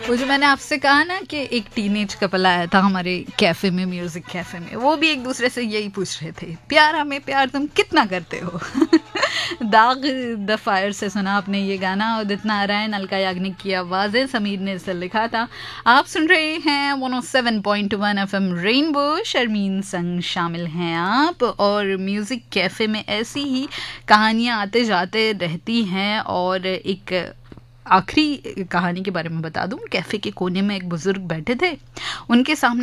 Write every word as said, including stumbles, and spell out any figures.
वो जो मैंने आपसे कहा ना कि एक टीनेज कपल आया था हमारे कैफे में, म्यूजिक कैफे में, वो भी एक दूसरे से यही पूछ रहे थे, प्यार हमें प्यार तुम कितना करते हो। दाग द फायर से सुना आपने ये गाना, उदित नारायण, अलका याग्निक की आवाज़ें, समीर ने इसे लिखा था। आप सुन रहे हैं one O seven point one FM rainbow, Sharmin संग शामिल हैं आप, और म्यूजिक कैफे में ऐसी ही कहानियाँ आते जाते रहती हैं। और एक आखिरी कहानी के बारे में बता दूं, कैफे के कोने में एक बुजुर्ग बैठे थे, उनके सामने